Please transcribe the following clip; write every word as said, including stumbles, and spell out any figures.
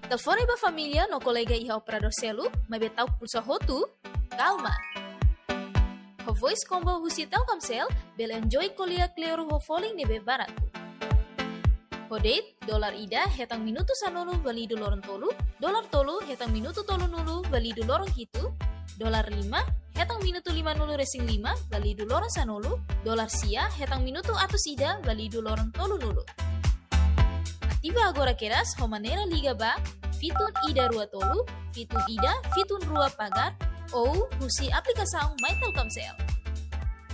Telefone ba família no colega iha operador celu, mas betau pulsa hotu? Calma! Ho voice combo husi Telkomsel, bel enjoy kuliah kleru ho falling nebe baratu. Ho date, dolar ida hetang minuto sanulu validu lorong tolu, dolar tolu hetang minuto tolu nulu validu lorong hitu, dolar lima hetang minuto lima nulu resing lima validu lorong sanulu, dolar sia hetang minuto atus ida validu lorong tolu nulu. Aktiva agora keras ho maneira liga ba, fitun ida rua tolu, fitun ida, fitun rua pagar, ou husi aplikasaung My Telkomsel.